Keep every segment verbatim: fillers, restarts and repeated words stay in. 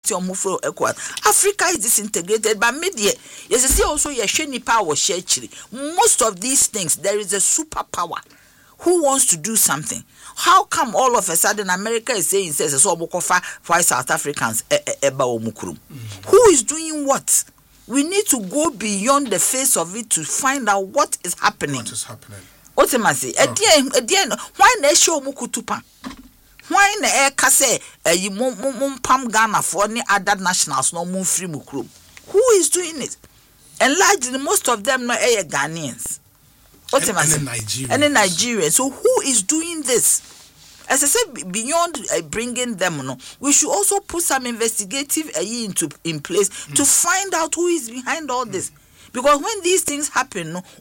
party or move ECOWAS. Africa is disintegrated by media. Yes, see also your shiny power share. Most of these things, there is a superpower who wants to do something. How come all of a sudden America is saying says so why South Africans mm. Who is doing what? We need to go beyond the face of it to find out what is happening. What is happening? What am I saying? Again, why na show mukutupa? Why na e kase you mum pam Ghana for any other nationals no move free mukrum? Who is doing it? And largely most of them not air Ghanaians. What am I saying? And in Nigeria. So who is doing this? As I said, beyond uh, bringing them, no, we should also put some investigative uh, into in place mm. to find out who is behind all mm. this. Because when these things happen, no,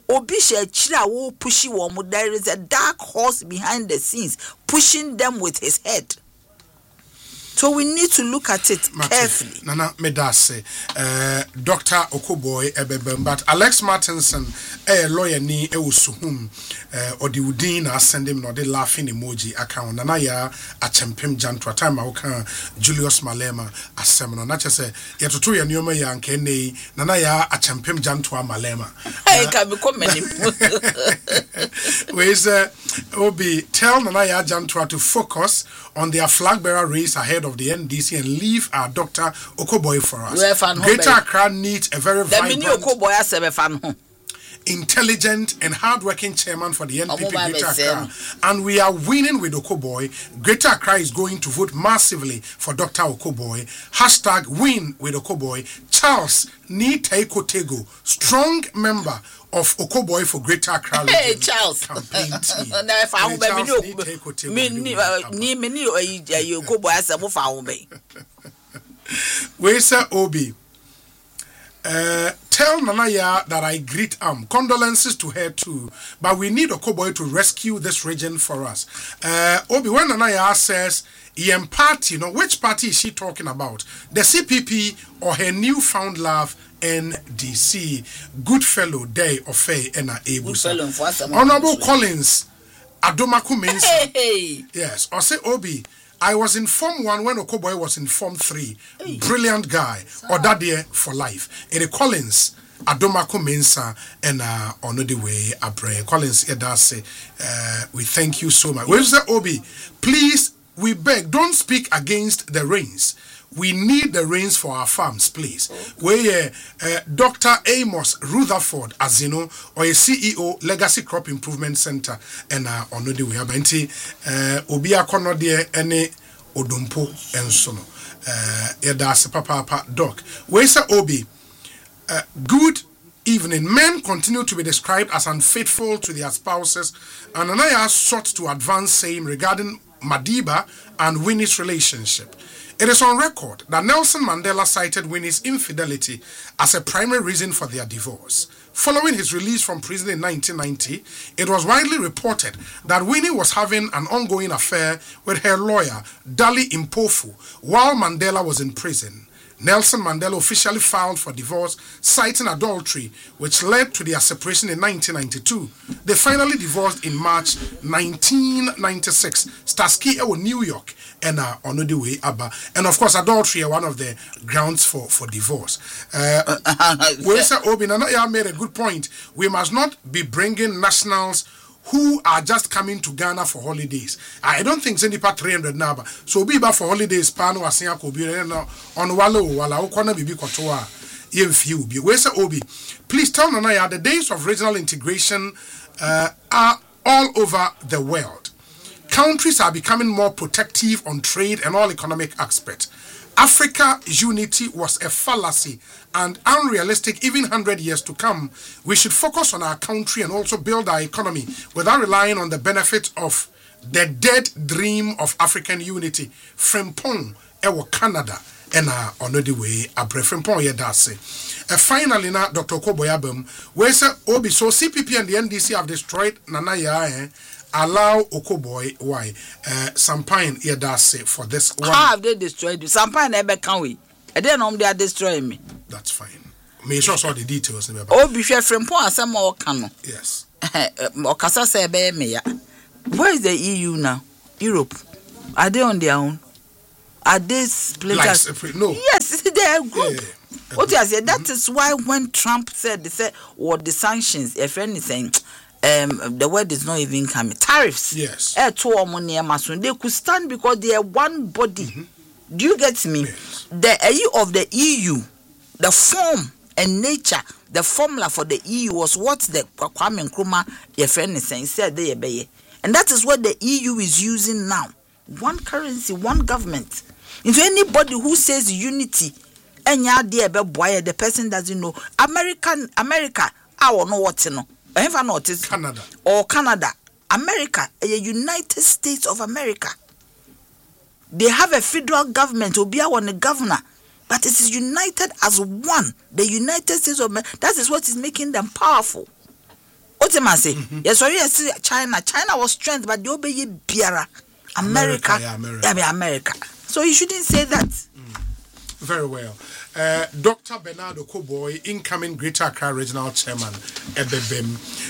there is a dark horse behind the scenes pushing them with his head. So we need to look at it Martin, carefully. Nana Medase, uh, Doctor Okoboy Ebebem, but Alex Martinson, a lawyer ni Eusuhum, or the Udin, I send him no de laughing emoji account. Nana ya a champion jan to a time I Julius Malema a seminar. Not just say, yet to two ya Numa yan Kene, Nana ya a champion jan to a Malema. I can become many. Where's uh, Obi tell Nana ya jan to focus on their flag bearer race ahead of the N D C and leave our Doctor Okoboy for us. Greater Accra needs a very vibrant, intelligent and hardworking chairman for the N P P Greater Accra. And we are winning with Okoboy. Greater Accra is going to vote massively for Doctor Okoboy. Hashtag win with Okoboy. Charles Niteko Tego, strong member of Okoboy for Greater Accra. Hey, Charles. Campaign team. Now, if I will be me, me, me, you Okoboy as a move. We say Obi. Uh, tell Nanaya that I greet am. Condolences to her too. But we need Okoboy to rescue this region for us. Uh, Obi, when Nanaya says, E M party, you know, which party is she talking about? The C P P or her newfound love, N D C? Goodfellow Day of Faye and Abusa. Honorable Collins, Adomaku Mensa. Hey. Yes, or say Obi. I was in Form one when Okoboy was in Form three. Hey. Brilliant guy. Or that day for life. Eddie Collins, Adomako Mensa, and uh, on the way, Abre. Collins, Edase, uh, we thank you so much. Where's the Obi? Please, we beg, don't speak against the rains. We need the rains for our farms, please. Okay. Where uh, uh, Doctor Amos Rutherford, as you know, or a C E O, Legacy Crop Improvement Center, and uh, on the way, Abenti, Obia Konodie, any Odumpo, and so no. Edas Papa Papa Doc. Where's the Obi? Uh, good evening. Men continue to be described as unfaithful to their spouses, and Anaya sought to advance same regarding Madiba and Winnie's relationship. It is on record that Nelson Mandela cited Winnie's infidelity as a primary reason for their divorce. Following his release from prison in nineteen ninety, it was widely reported that Winnie was having an ongoing affair with her lawyer, Dali Mpofu, while Mandela was in prison. Nelson Mandela officially filed for divorce, citing adultery, which led to their separation in nineteen ninety-two. They finally divorced in March nineteen ninety-six. Starsky Ewo, New York, and uh, on the way, Abba. And of course, adultery are one of the grounds for, for divorce. Uh, Wesa Obi Nanaya made a good point. We must not be bringing nationals who are just coming to Ghana for holidays. I don't think any part three hundred now, so be back for holidays. Pano asia kobi on walo wala ukwana bibi kotoa yen few bi. Where's Obi? Please tell Nanaya the days of regional integration uh, are all over the world. Countries are becoming more protective on trade and all economic aspects. Africa unity was a fallacy and unrealistic even one hundred years to come. We should focus on our country and also build our economy without relying on the benefits of the dead dream of African unity. Frimpong, Ewo Canada, and uh, on the way, a Frimpong Yedase. Uh, finally, now, Doctor Okoboy, where say Obi, so C P P and the N D C have destroyed Nanaya, eh? Allow Okoboy why uh Sampine Yedase for this one. How have they destroyed you? Sampine never can we? I don't know they are destroying me. That's fine. May show all the details. Oh, be sure from point some more can. Yes. Okasa say be me ya. Where is the E U now? Europe. Are they on their own? Are they splinter? Like separate? No. Yes, they are group. Yeah, yeah, yeah. What I said, that is why when Trump said, they said, what the sanctions, a friend is saying, um, the word is not even coming. Tariffs. Yes. Eh, to our money, Amazon. They could stand because they are one body. Mm-hmm. Do you get me? Yes. The E U of the E U, the form and nature, the formula for the E U was what the Kwame Nkrumah, your friend is saying, said they obey. And that is what the E U is using now. One currency, one government. Into anybody who says unity, and the person doesn't know. American America, I don't know what you know. I never noticed. Canada. Or Canada. America, a United States of America. They have a federal government, will be on a governor, but it is united as one. The United States of America. That is what is making them powerful. What am I saying? Mm-hmm. Yes, sorry, yes, China. China was strength, but they obey Biara. America, America, yeah, America. Yeah, America. So you shouldn't say that. Mm. Very well. Uh, Doctor Bernardo Koboy, incoming Greater Accra Regional Chairman, E B B M.